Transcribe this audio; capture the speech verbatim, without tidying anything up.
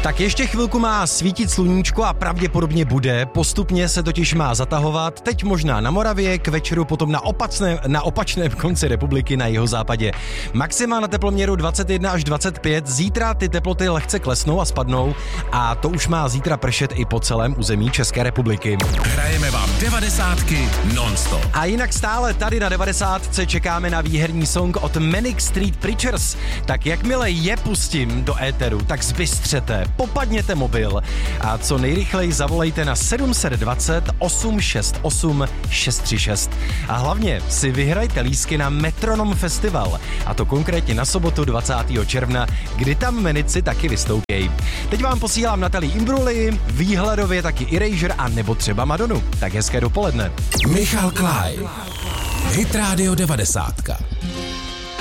Tak ještě chvilku má svítit sluníčko a pravděpodobně bude, postupně se totiž má zatahovat, teď možná na Moravě, k večeru potom na, opacné, na opačném konci republiky na jihozápadě. Maxima na teploměru dvacet jedna až dvacet pět, zítra ty teploty lehce klesnou a spadnou a to už má zítra pršet i po celém území České republiky. Hrajeme vám devadesátky non-stop. A jinak stále tady na devadesátce čekáme na výherní song od Manic Street Preachers. Tak jakmile je pustím do éteru, tak zbystřete, popadněte mobil a co nejrychleji zavolejte na sedm set dvacet osm šest osm šest tři šest. A hlavně si vyhrajte lístky na Metronom Festival, a to konkrétně na sobotu dvacátého června, kdy tam Manici taky vystoupějí. Teď vám posílám Natalie Imbrugli, výhledově taky Erasure a nebo třeba Madonu. Tak hezké dopoledne. Michal Klein, Hit Radio devadesátka.